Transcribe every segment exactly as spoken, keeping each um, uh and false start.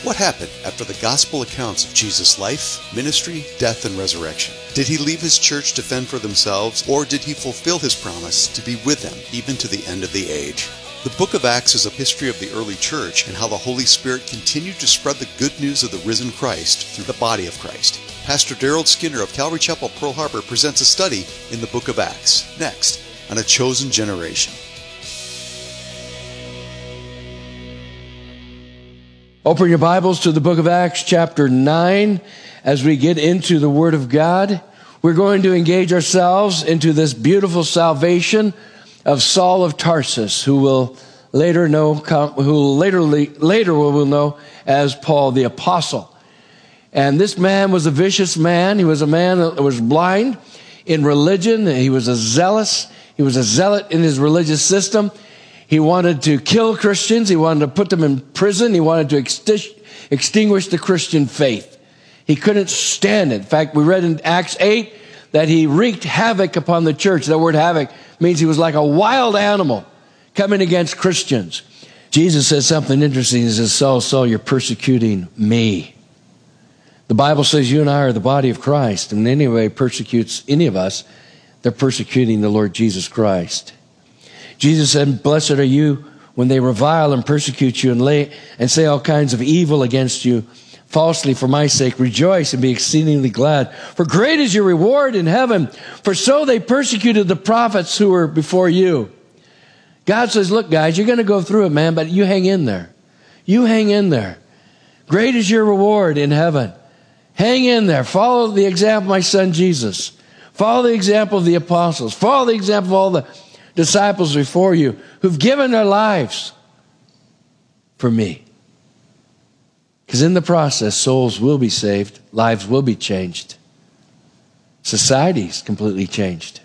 What happened after the gospel accounts of Jesus' life, ministry, death, and resurrection? Did he leave his church to fend for themselves, or did he fulfill his promise to be with them even to the end of the age? The book of Acts is a history of the early church and how the Holy Spirit continued to spread the good news of the risen Christ through the body of Christ. Pastor Daryl Skinner of Calvary Chapel, Pearl Harbor presents a study in the book of Acts, next on A Chosen Generation. Open your Bibles to the book of Acts, chapter nine. As we get into the Word of God, we're going to engage ourselves into this beautiful salvation of Saul of Tarsus, who will later know, who later later we will know as Paul the Apostle. And this man was a vicious man. He was a man that was blind in religion. He was a zealous. He was a zealot in his religious system. He wanted to kill Christians. He wanted to put them in prison. He wanted to exti- extinguish the Christian faith. He couldn't stand it. In fact, we read in Acts eight that he wreaked havoc upon the church. That word havoc means he was like a wild animal coming against Christians. Jesus says something interesting. He says, Saul, Saul, you're persecuting me. The Bible says you and I are the body of Christ. And anybody persecutes any of us, they're persecuting the Lord Jesus Christ. Jesus said, blessed are you when they revile and persecute you and lay and say all kinds of evil against you falsely for my sake. Rejoice and be exceedingly glad. For great is your reward in heaven. For so they persecuted the prophets who were before you. God says, look, guys, you're going to go through it, man, but you hang in there. You hang in there. Great is your reward in heaven. Hang in there. Follow the example of my son Jesus. Follow the example of the apostles. Follow the example of all the disciples before you who've given their lives for me. Because in the process, souls will be saved, lives will be changed. Society's completely changed.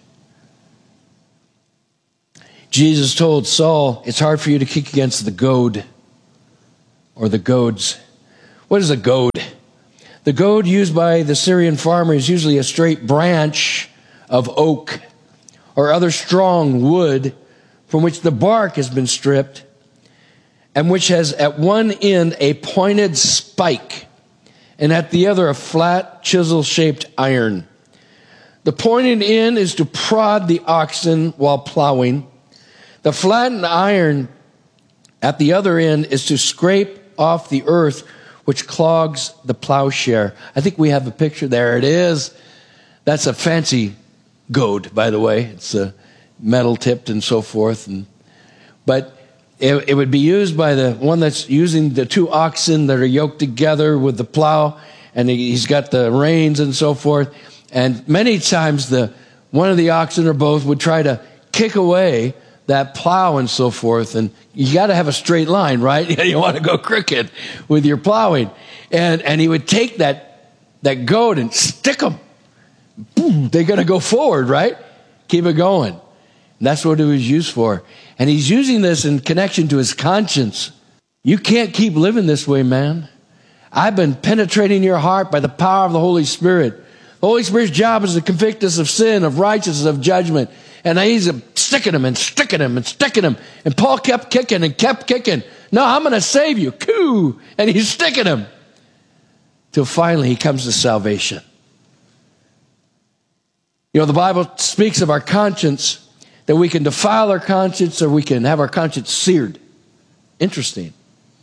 Jesus told Saul, it's hard for you to kick against the goad or the goads. What is a goad? The goad used by the Syrian farmer is usually a straight branch of oak or other strong wood from which the bark has been stripped and which has at one end a pointed spike and at the other a flat chisel-shaped iron. The pointed end is to prod the oxen while plowing. The flattened iron at the other end is to scrape off the earth which clogs the plowshare. I think we have a picture. There it is. That's a fancy goad, by the way. It's uh, metal tipped and so forth. And, but it, it would be used by the one that's using the two oxen that are yoked together with the plow, and he, he's got the reins and so forth. And many times the one of the oxen or both would try to kick away that plow and so forth. And you got to have a straight line, right? You want to go crooked with your plowing. And and he would take that that goad and stick them. Boom, they're going to go forward, right? Keep it going. And that's what it was used for. And he's using this in connection to his conscience. You can't keep living this way, man. I've been penetrating your heart by the power of the Holy Spirit. The Holy Spirit's job is to convict us of sin, of righteousness, of judgment. And he's sticking him and sticking him and sticking him. And Paul kept kicking and kept kicking. No, I'm going to save you. Coo! And he's sticking him. Till finally he comes to salvation. You know, the Bible speaks of our conscience, that we can defile our conscience or we can have our conscience seared. Interesting.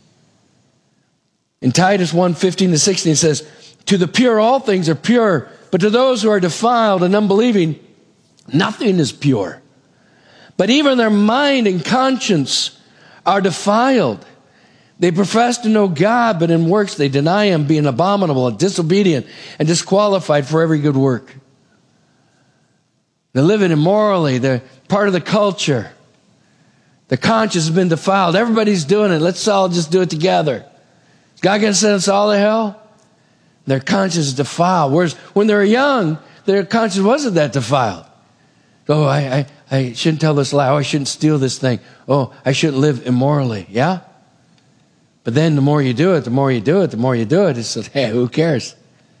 In Titus one, fifteen to sixteen, it says, to the pure all things are pure, but to those who are defiled and unbelieving, nothing is pure. But even their mind and conscience are defiled. They profess to know God, but in works they deny him, being abominable and disobedient and disqualified for every good work. They're living immorally. They're part of the culture. The conscience has been defiled. Everybody's doing it. Let's all just do it together. Is God going to send us all to hell? Their conscience is defiled. Whereas when they were young, their conscience wasn't that defiled. Oh, I, I, I shouldn't tell this lie. Oh, I shouldn't steal this thing. Oh, I shouldn't live immorally. Yeah? But then the more you do it, the more you do it, the more you do it, it's like, hey, who cares?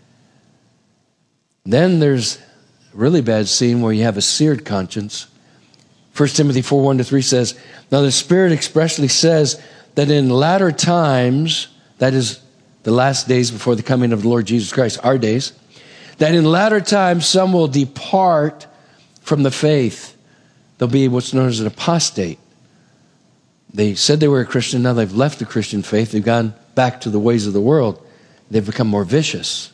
Then there's really bad scene where you have a seared conscience. First Timothy four, one to three says, now the Spirit expressly says that in latter times, that is the last days before the coming of the Lord Jesus Christ, our days, that in latter times some will depart from the faith. They'll be what's known as an apostate. They said they were a Christian, now they've left the Christian faith, they've gone back to the ways of the world. They've become more vicious.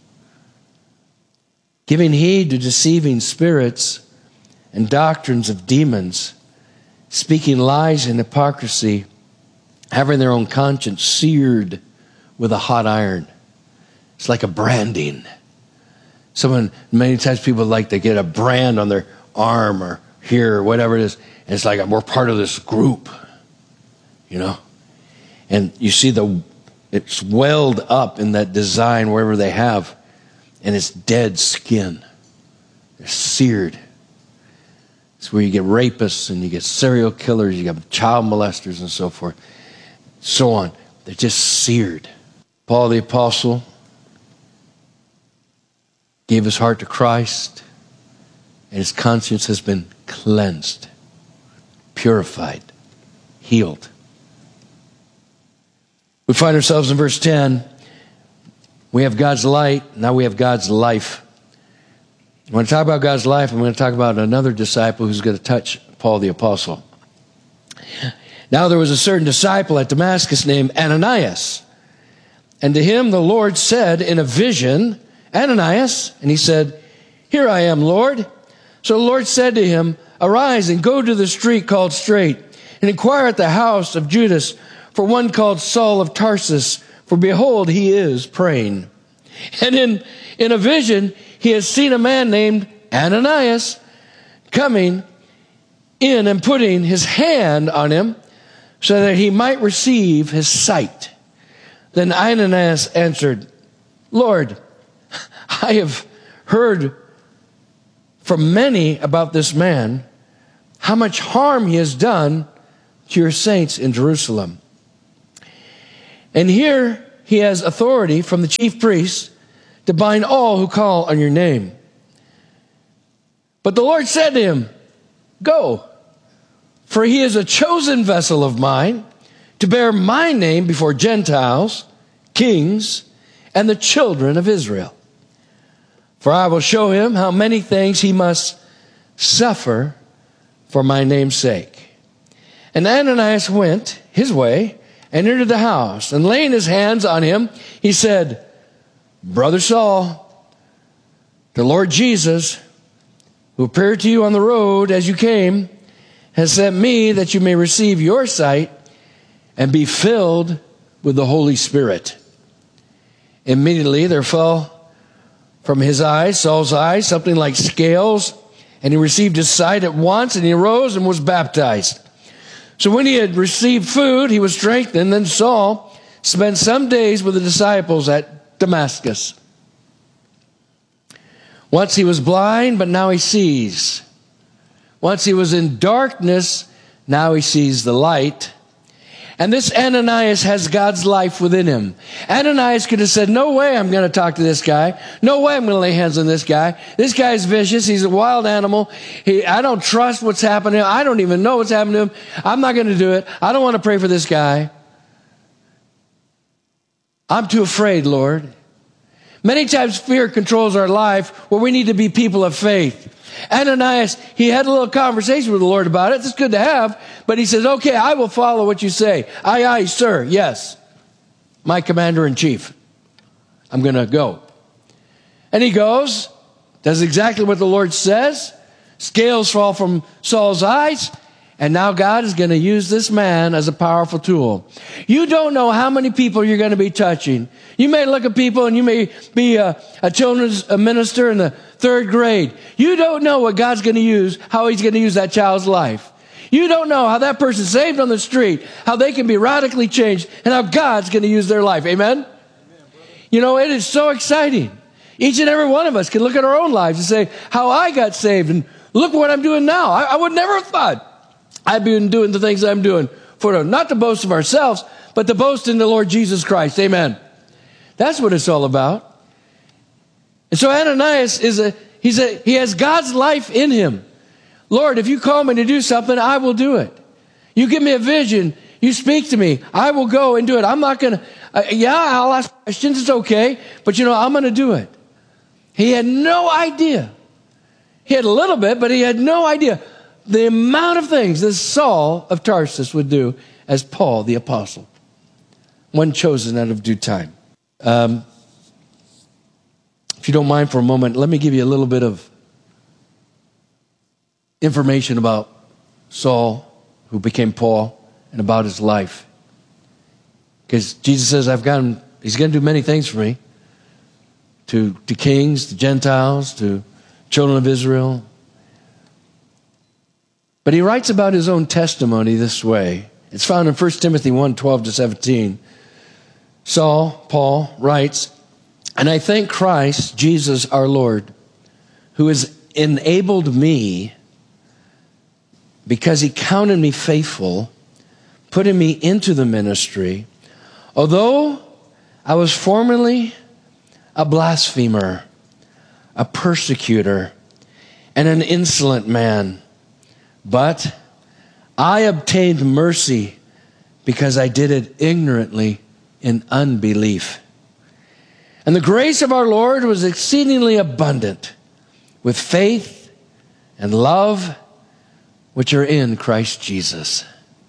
Giving heed to deceiving spirits and doctrines of demons, speaking lies and hypocrisy, having their own conscience seared with a hot iron. It's like a branding. Someone, many times people like to get a brand on their arm or here or whatever it is, and it's like we're part of this group, you know. And you see the it's welled up in that design wherever they have, and it's dead skin. They're seared. It's where you get rapists and you get serial killers, you get child molesters and so forth, so on. They're just seared. Paul the Apostle gave his heart to Christ, and his conscience has been cleansed, purified, healed. We find ourselves in verse ten. We have God's light, now we have God's life. When I talk about God's life, I'm going to talk about another disciple who's going to touch Paul the Apostle. Now there was a certain disciple at Damascus named Ananias. And to him the Lord said in a vision, Ananias, and he said, Here I am, Lord. So the Lord said to him, Arise and go to the street called Straight, and inquire at the house of Judas for one called Saul of Tarsus, for behold, he is praying. And in, in a vision, he has seen a man named Ananias coming in and putting his hand on him so that he might receive his sight. Then Ananias answered, Lord, I have heard from many about this man, how much harm he has done to your saints in Jerusalem. And here he has authority from the chief priests to bind all who call on your name. But the Lord said to him, Go, for he is a chosen vessel of mine to bear my name before Gentiles, kings, and the children of Israel. For I will show him how many things he must suffer for my name's sake. And Ananias went his way and entered the house, and laying his hands on him, he said, Brother Saul, the Lord Jesus, who appeared to you on the road as you came, has sent me that you may receive your sight and be filled with the Holy Spirit. Immediately there fell from his eyes, Saul's eyes, something like scales, and he received his sight at once, and he arose and was baptized. So when he had received food, he was strengthened. Then Saul spent some days with the disciples at Damascus. Once he was blind, but now he sees. Once he was in darkness, now he sees the light. And this Ananias has God's life within him. Ananias could have said, no way I'm going to talk to this guy. No way I'm going to lay hands on this guy. This guy's vicious. He's a wild animal. He, I don't trust what's happening. I don't even know what's happening to him. I'm not going to do it. I don't want to pray for this guy. I'm too afraid, Lord. Many times fear controls our life where we need to be people of faith. Ananias, he had a little conversation with the Lord about it. It's good to have. But he says, okay, I will follow what you say. Aye, aye, sir. Yes. My commander-in-chief. I'm going to go. And he goes, does exactly what the Lord says. Scales fall from Saul's eyes. And now God is going to use this man as a powerful tool. You don't know how many people you're going to be touching. You may look at people and you may be a, a children's a minister in the third grade. You don't know what God's going to use, how he's going to use that child's life. You don't know how that person saved on the street, how they can be radically changed, and how God's going to use their life. Amen? Amen, you know, it is so exciting. Each and every one of us can look at our own lives and say, how I got saved, and look what I'm doing now. I, I would never have thought I've been doing the things I'm doing for not to boast of ourselves, but to boast in the Lord Jesus Christ. Amen. That's what it's all about. And so Ananias is a, he's a, he has God's life in him. Lord, if you call me to do something, I will do it. You give me a vision. You speak to me. I will go and do it. I'm not going to, Uh, yeah, I'll ask questions. It's okay. But, you know, I'm going to do it. He had no idea. He had a little bit, but he had no idea the amount of things that Saul of Tarsus would do as Paul the apostle, one chosen out of due time. Um, if you don't mind for a moment, let me give you a little bit of information about Saul, who became Paul, and about his life. Because Jesus says, I've gotten, he's going to do many things for me. To, to kings, to Gentiles, to children of Israel. But he writes about his own testimony this way. It's found in First Timothy one, twelve to seventeen. Saul, Paul, writes, and I thank Christ, Jesus our Lord, who has enabled me, because he counted me faithful, putting me into the ministry, although I was formerly a blasphemer, a persecutor, and an insolent man. But I obtained mercy because I did it ignorantly in unbelief. And the grace of our Lord was exceedingly abundant with faith and love which are in Christ Jesus.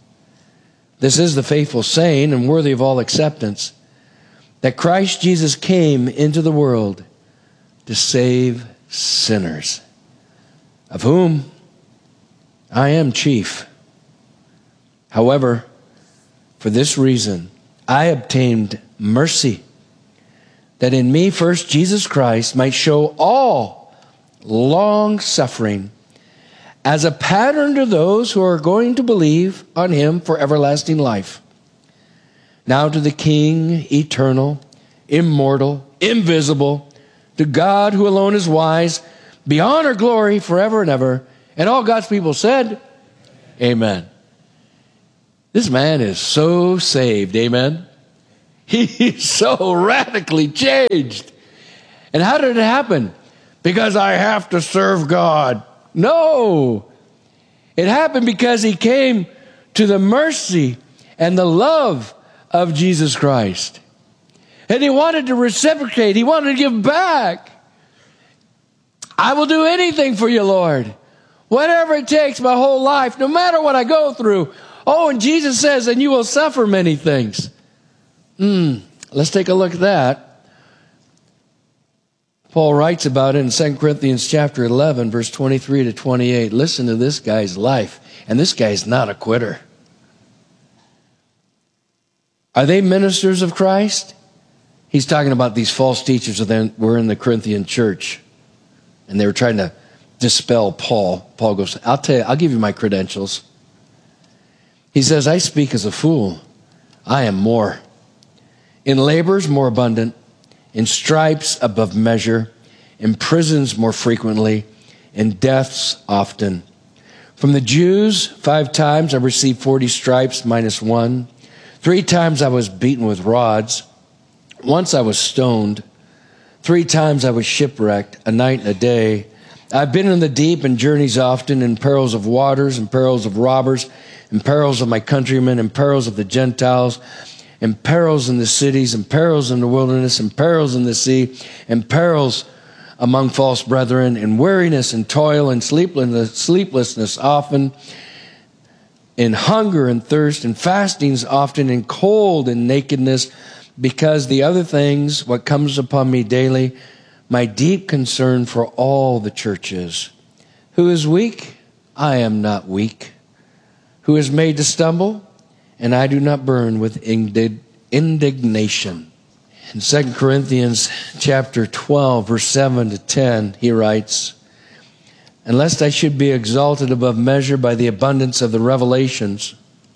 This is the faithful saying and worthy of all acceptance, that Christ Jesus came into the world to save sinners, of whom I am chief. However, for this reason, I obtained mercy, that in me first Jesus Christ might show all long suffering as a pattern to those who are going to believe on him for everlasting life. Now to the King, eternal, immortal, invisible, to God who alone is wise, be honor, glory forever and ever. And all God's people said, amen. This man is so saved, amen. He's so radically changed. And how did it happen? Because I have to serve God. No. It happened because he came to the mercy and the love of Jesus Christ. And he wanted to reciprocate. He wanted to give back. I will do anything for you, Lord. Whatever it takes, my whole life, no matter what I go through. Oh, and Jesus says, and you will suffer many things. Hmm. Let's take a look at that. Paul writes about it in Second Corinthians chapter eleven, verse twenty-three to twenty-eight. Listen to this guy's life. And this guy's not a quitter. Are they ministers of Christ? He's talking about these false teachers that were in the Corinthian church. And they were trying to dispel Paul. Paul goes, I'll tell you, I'll give you my credentials. He says, I speak as a fool. I am more. In labors more abundant, in stripes above measure, in prisons more frequently, in deaths often. From the Jews, five times I received forty stripes minus one. Three times I was beaten with rods. Once I was stoned. Three times I was shipwrecked, a night and a day. I've been in the deep and journeys often, in perils of waters, and perils of robbers, in perils of my countrymen, in perils of the Gentiles, in perils in the cities, in perils in the wilderness, in perils in the sea, in perils among false brethren, in weariness and toil and sleeplessness, sleeplessness often, in hunger and thirst, in fastings often, in cold and nakedness, because the other things, what comes upon me daily, my deep concern for all the churches. Who is weak? I am not weak. Who is made to stumble? And I do not burn with indignation. In Second Corinthians chapter twelve, verse seven to ten, he writes, and lest I should be exalted above measure by the abundance of the revelations,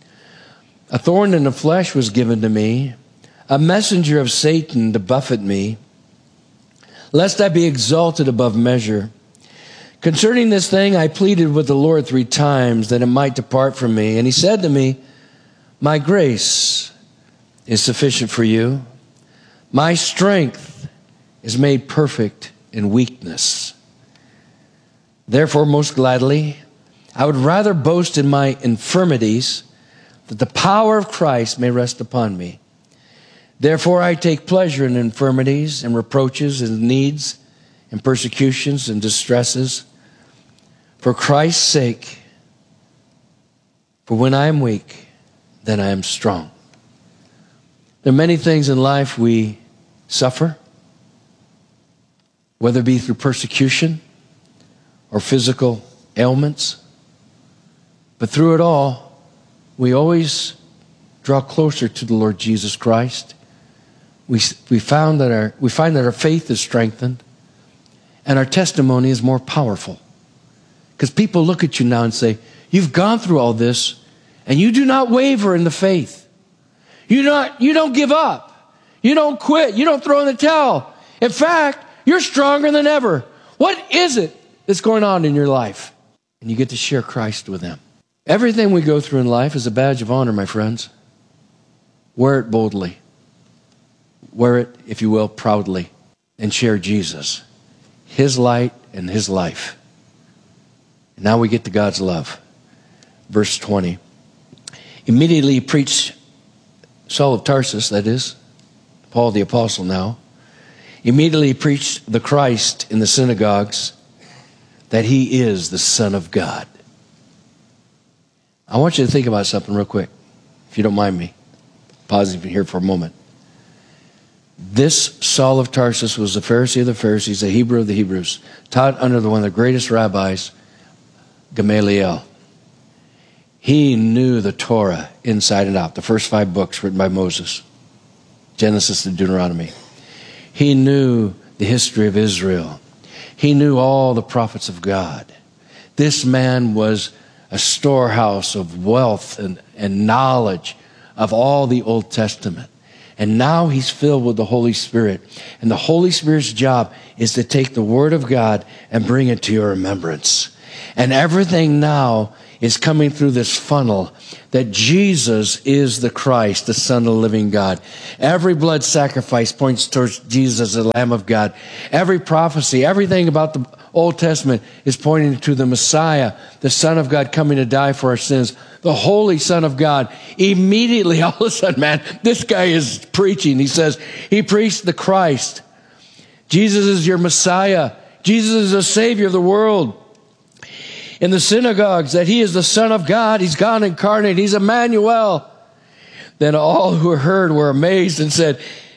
a thorn in the flesh was given to me, a messenger of Satan to buffet me, lest I be exalted above measure. Concerning this thing, I pleaded with the Lord three times that it might depart from me. And he said to me, my grace is sufficient for you. My strength is made perfect in weakness. Therefore, most gladly, I would rather boast in my infirmities, that the power of Christ may rest upon me. Therefore I take pleasure in infirmities and reproaches and needs and persecutions and distresses for Christ's sake. For when I am weak, then I am strong. There are many things in life we suffer, whether it be through persecution or physical ailments. But through it all, we always draw closer to the Lord Jesus Christ. We, we, found that our, we find that our faith is strengthened and our testimony is more powerful. Because people look at you now and say, you've gone through all this and you do not waver in the faith. You not, you don't give up. You don't quit. You don't throw in the towel. In fact, you're stronger than ever. What is it that's going on in your life? And you get to share Christ with them. Everything we go through in life is a badge of honor, my friends. Wear it boldly. Wear it, if you will, proudly. And share Jesus, His light and His life. And now we get to God's love. Verse twenty. Immediately he preached, Saul of Tarsus, that is, Paul the apostle now. Immediately he preached the Christ in the synagogues, that He is the Son of God. I want you to think about something real quick, if you don't mind me pausing here for a moment. This Saul of Tarsus was a Pharisee of the Pharisees, a Hebrew of the Hebrews, taught under the, one of the greatest rabbis, Gamaliel. He knew the Torah inside and out, the first five books written by Moses, Genesis to Deuteronomy. He knew the history of Israel. He knew all the prophets of God. This man was a storehouse of wealth and, and knowledge of all the Old Testament. And now he's filled with the Holy Spirit. And the Holy Spirit's job is to take the Word of God and bring it to your remembrance. And everything now is coming through this funnel that Jesus is the Christ, the Son of the living God. Every blood sacrifice points towards Jesus, the Lamb of God. Every prophecy, everything about the Old Testament is pointing to the Messiah, the Son of God coming to die for our sins, the Holy Son of God. Immediately, all of a sudden, man, this guy is preaching. He says, he preached the Christ. Jesus is your Messiah. Jesus is the Savior of the world. In the synagogues, that He is the Son of God. He's God incarnate. He's Emmanuel. Then all who heard were amazed and said,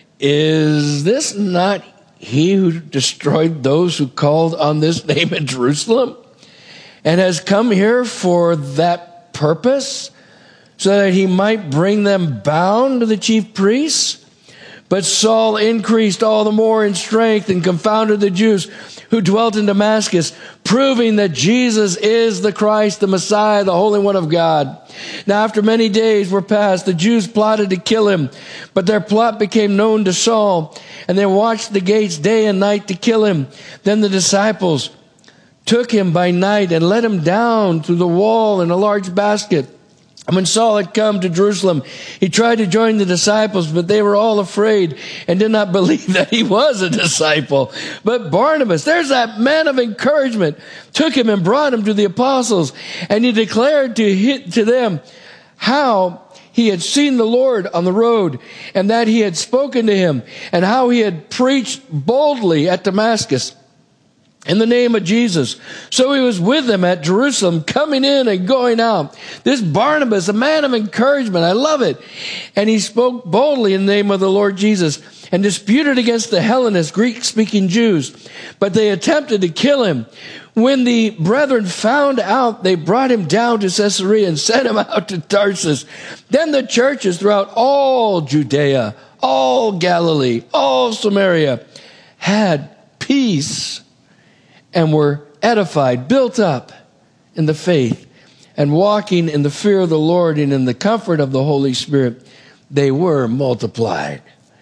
is this not He who destroyed those who called on this name in Jerusalem? And has come here for that purpose, so that He might bring them bound to the chief priests? But Saul increased all the more in strength and confounded the Jews who dwelt in Damascus, proving that Jesus is the Christ, the Messiah, the Holy One of God. Now after many days were passed, the Jews plotted to kill Him, but their plot became known to Saul, and they watched the gates day and night to kill Him. Then the disciples took Him by night and let Him down through the wall in a large basket. And when Saul had come to Jerusalem, he tried to join the disciples, but they were all afraid and did not believe that he was a disciple. But Barnabas, there's that man of encouragement, took him and brought him to the apostles. And he declared to, to them how he had seen the Lord on the road, and that He had spoken to him, and how he had preached boldly at Damascus in the name of Jesus. So he was with them at Jerusalem, coming in and going out. This Barnabas, a man of encouragement. I love it. And he spoke boldly in the name of the Lord Jesus and disputed against the Hellenists, Greek-speaking Jews. But they attempted to kill him. When the brethren found out, they brought him down to Caesarea and sent him out to Tarsus. Then the churches throughout all Judea, all Galilee, all Samaria had peace, and were edified, built up in the faith, and walking in the fear of the Lord and in the comfort of the Holy Spirit, they were multiplied.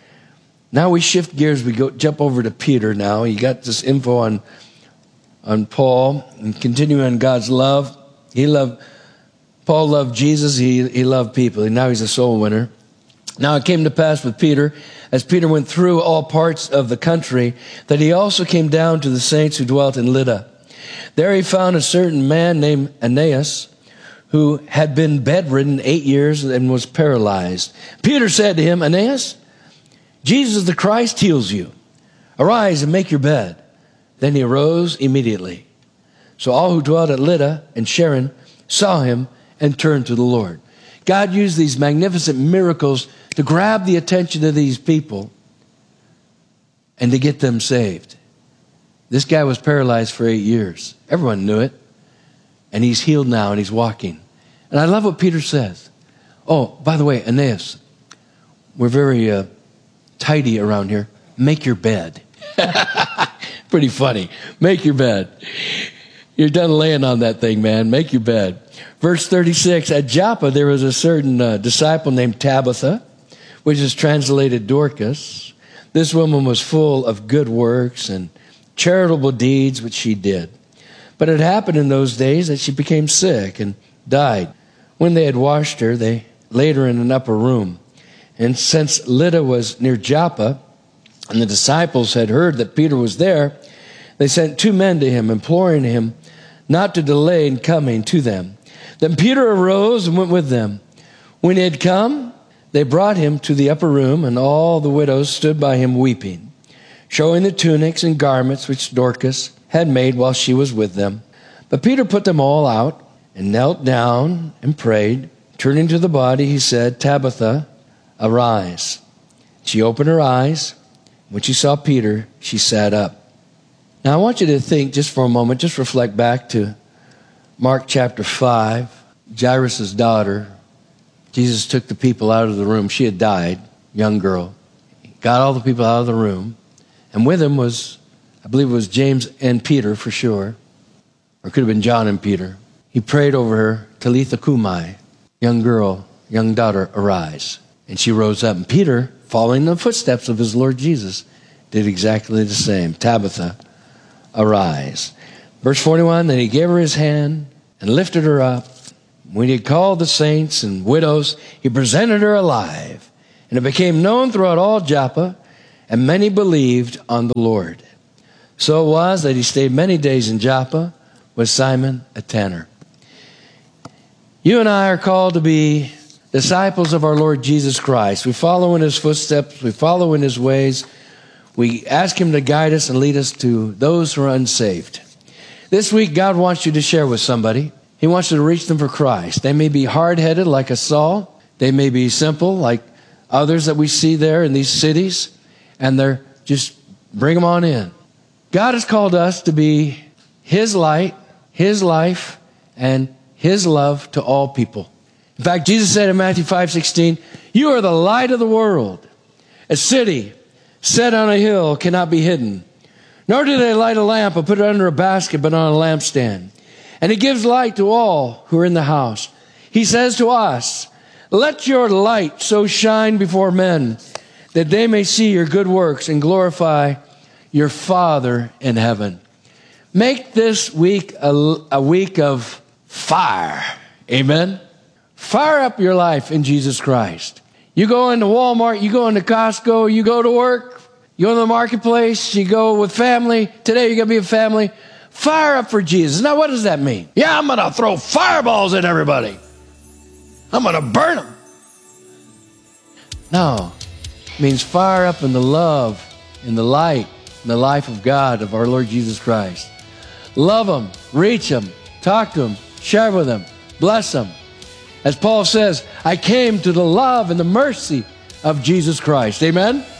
Now we shift gears. We go jump over to Peter now. You got this info on, on Paul, and continue on God's love. He loved, Paul loved Jesus. He, he loved people. And now he's a soul winner. Now it came to pass with Peter, as Peter went through all parts of the country, that he also came down to the saints who dwelt in Lydda. There he found a certain man named Aeneas, who had been bedridden eight years and was paralyzed. Peter said to him, Aeneas, Jesus the Christ heals you. Arise and make your bed. Then he arose immediately. So all who dwelt at Lydda and Sharon saw him and turned to the Lord. God used these magnificent miracles to grab the attention of these people and to get them saved. This guy was paralyzed for eight years. Everyone knew it. And he's healed now and he's walking. And I love what Peter says. Oh, by the way, Aeneas, we're very uh, tidy around here. Make your bed. Pretty funny. Make your bed. You're done laying on that thing, man. Make your bed. Verse thirty-six, at Joppa there was a certain uh, disciple named Tabitha, which is translated Dorcas. This woman was full of good works and charitable deeds which she did. But it happened in those days that she became sick and died. When they had washed her, they laid her in an upper room. And since Lydda was near Joppa, and the disciples had heard that Peter was there, they sent two men to him, imploring him not to delay in coming to them. Then Peter arose and went with them. When he had come, they brought him to the upper room, and all the widows stood by him weeping, showing the tunics and garments which Dorcas had made while she was with them. But Peter put them all out and knelt down and prayed. Turning to the body, he said, Tabitha, arise. She opened her eyes. When she saw Peter, she sat up. Now I want you to think just for a moment, just reflect back to Mark chapter five, Jairus' daughter. Jesus took the people out of the room. She had died, young girl. Got all the people out of the room. And with him was, I believe it was James and Peter for sure. Or it could have been John and Peter. He prayed over her, Talitha Kumai, young girl, young daughter, arise. And she rose up. And Peter, following the footsteps of his Lord Jesus, did exactly the same. Tabitha, arise. Verse forty-one, then he gave her his hand and lifted her up. When he had called the saints and widows, he presented her alive. And it became known throughout all Joppa, and many believed on the Lord. So it was that he stayed many days in Joppa with Simon a tanner. You and I are called to be disciples of our Lord Jesus Christ. We follow in his footsteps. We follow in his ways. We ask him to guide us and lead us to those who are unsaved. This week, God wants you to share with somebody. He wants you to reach them for Christ. They may be hard-headed like a Saul. They may be simple like others that we see there in these cities. And they're just bring them on in. God has called us to be his light, his life, and his love to all people. In fact, Jesus said in Matthew five sixteen, you are the light of the world. A city set on a hill cannot be hidden. Nor do they light a lamp and put it under a basket, but on a lampstand. And it gives light to all who are in the house. He says to us, let your light so shine before men that they may see your good works and glorify your Father in heaven. Make this week a, a week of fire. Amen. Fire up your life in Jesus Christ. You go into Walmart, you go into Costco, you go to work, you go to the marketplace, you go with family. Today you're going to be a family. Fire up for Jesus. Now what does that mean? Yeah, I'm going to throw fireballs at everybody. I'm going to burn them. No. It means fire up in the love, in the light, in the life of God, of our Lord Jesus Christ. Love them, reach them, talk to them, share with them, bless them. As Paul says, I came to the love and the mercy of Jesus Christ. Amen?